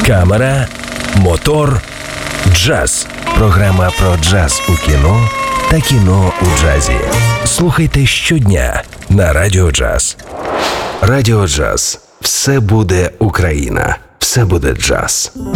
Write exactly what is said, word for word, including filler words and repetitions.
Камера, мотор, джаз. Програма про джаз у кіно та кіно у джазі. Слухайте щодня на Радіо Джаз. Радіо Джаз. Все буде Україна. Все буде джаз.